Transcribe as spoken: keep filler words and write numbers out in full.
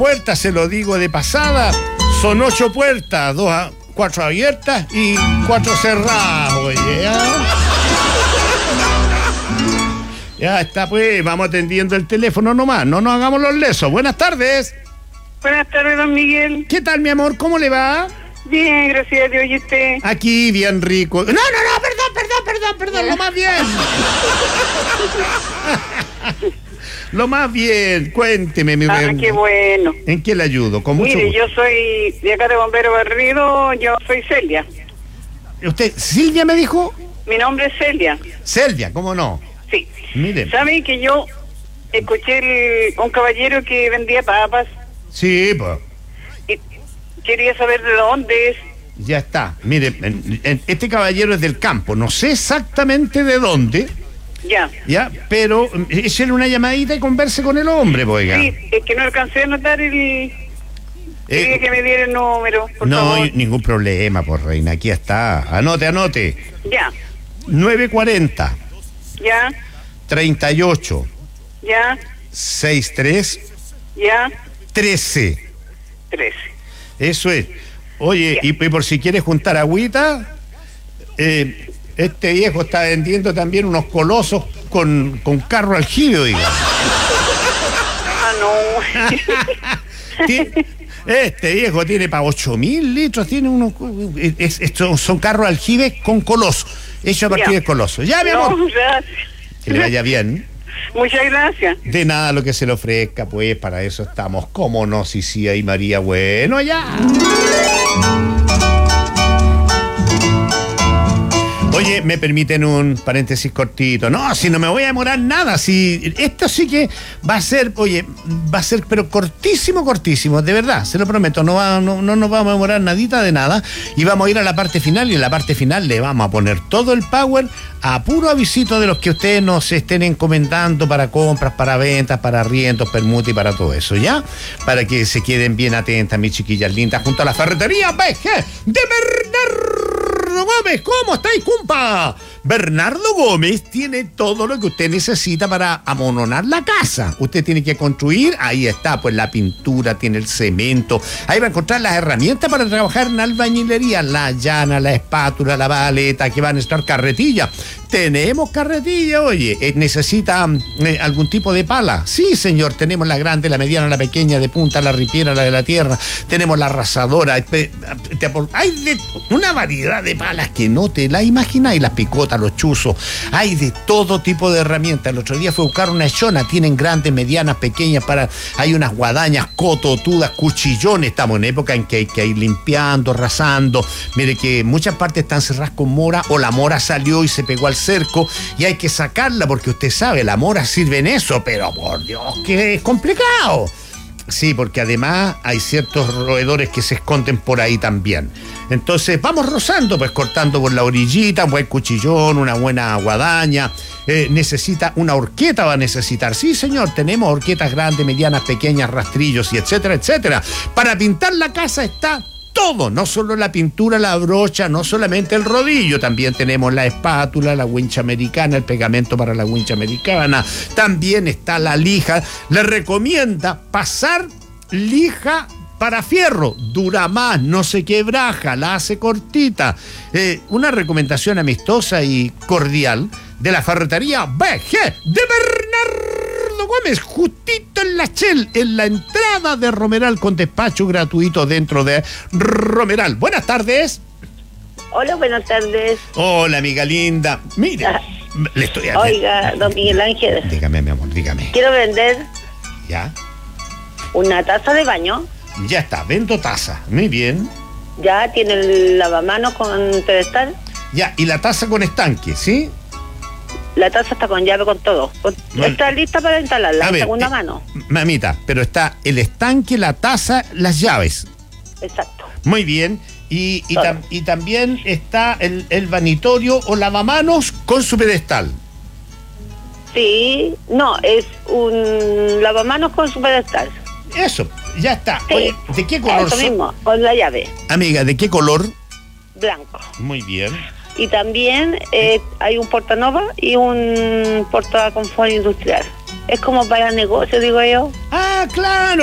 puertas, se lo digo de pasada, son ocho puertas, dos a, cuatro abiertas y cuatro cerradas, oye, ¿ya? Ya está, pues, vamos atendiendo el teléfono nomás, no nos hagamos los lesos. Buenas tardes. Buenas tardes, don Miguel. ¿Qué tal, mi amor? ¿Cómo le va? Bien, gracias a Dios. ¿Y usted? Aquí, bien rico. No, no, no, perdón, perdón, perdón, perdón, lo más bien. Lo más bien, cuénteme, mi Ah, bien. qué bueno. ¿En qué le ayudo? Con mucho Mire, gusto. yo soy de acá de Bombero Barrido, yo soy Celia. ¿Usted, Silvia me dijo? Mi nombre es Celia. Silvia, ¿cómo no? Sí. Mire. ¿Sabe que yo escuché el- un caballero que vendía papas Sí, pues, y quería saber de dónde es? ya está. Mire, en- en- este caballero es del campo, no sé exactamente de dónde, Ya. ya, pero mm, échele una llamadita y converse con el hombre, pues, oiga. Sí, es que no alcancé a anotar el... Quería Eh, que me diera el número, por no, favor. ningún problema, pues, reina, aquí está. Anote, anote. Ya, nueve cuarenta, ya, treinta y ocho, ya, sesenta y tres, ya, trece. trece. Eso es. Oye, y, y por si quieres juntar agüita, eh, este viejo está vendiendo también unos colosos con, con carro aljibe, oiga. Ah, no. Ti- Este viejo tiene para ocho mil litros, tiene unos... Es, estos son carros aljibes con coloso, hecho a partir Ya. de coloso. Ya, mi amor, No, gracias. que le vaya bien. Muchas gracias. De nada lo que se le ofrezca, pues, para eso estamos. ¿Cómo no? Sí, sí, ahí María, bueno, ya. Oye, me permiten un paréntesis cortito. No, si no me voy a demorar nada, si esto sí que va a ser, oye, va a ser, pero cortísimo, cortísimo, de verdad, se lo prometo, no, va, no, no nos vamos a demorar nadita de nada y vamos a ir a la parte final y en la parte final le vamos a poner todo el power a puro avisito de los que ustedes nos estén encomendando para compras, para ventas, para arriendos, permuta y para todo eso, ¿ya? Para que se queden bien atentas, mis chiquillas lindas, junto a la ferretería B G de Bernardo Gómez. ¿Cómo estáis, cumpa? Bernardo Gómez tiene todo lo que usted necesita para amononar la casa. Usted tiene que construir, ahí está, pues la pintura, tiene el cemento. Ahí va a encontrar las herramientas para trabajar en albañilería, la llana, la espátula, la paleta, que van a necesitar carretilla. Tenemos carretilla, oye, eh, necesita eh, algún tipo de pala. Sí, señor, tenemos la grande, la mediana, la pequeña, de punta, la ripiera, la de la tierra. Tenemos la arrasadora. eh, te- te- Hay de una variedad de palas que no te la imagináis, las picotas, los chuzos. Hay de todo tipo de herramientas. El otro día fue a buscar una echona, tienen grandes, medianas, pequeñas, para hay unas guadañas, cototudas, cuchillones. Estamos en época en que hay que ir limpiando, rasando. Mire que muchas partes están cerradas con mora o la mora salió y se pegó al cerco y hay que sacarla porque usted sabe, la mora sirve en eso, pero por Dios que es complicado. Sí, porque además hay ciertos roedores que se esconden por ahí también. Entonces vamos rozando, pues cortando por la orillita, un buen cuchillón, una buena guadaña. Eh, necesita una horqueta, va a necesitar. Sí, señor, tenemos horquetas grandes, medianas, pequeñas, rastrillos y etcétera, etcétera. Para pintar la casa está todo, no solo la pintura, la brocha, no solamente el rodillo, también tenemos la espátula, la wincha americana, el pegamento para la wincha americana, también está la lija. Le recomienda pasar lija para fierro, dura más, no se quebraja, la hace cortita. Eh, una recomendación amistosa y cordial de la ferretería B G de Bernardo Gómez, justito en la Shell, en la entrada de Romeral, con despacho gratuito dentro de Romeral. Buenas tardes. Hola, buenas tardes. Hola, amiga linda. Mire, Ah. le estoy hablando. Oiga, don Miguel Ángel, Dígame, mi amor, dígame. quiero vender Ya, una taza de baño. ya está, vendo taza. Muy bien. Ya tiene el lavamanos con pedestal. Ya, y la taza con estanque, ¿sí? La taza está con llave, con todo. Con- Bueno. Está lista para instalarla A en ver, segunda eh, mano. Mamita, pero está el estanque, la taza, las llaves. Exacto. Muy bien. Y, y, Todo. tam- y también está el, el vanitorio o lavamanos con su pedestal. Sí, no, es un lavamanos con su pedestal. Eso, ya está. Sí. Oye, ¿de qué color Eso son? mismo, con la llave, Amiga, ¿de qué color? blanco. Muy bien. Y también eh, hay un portanova y un portaconfort industrial. Es como para negocio, digo yo. Ah, claro.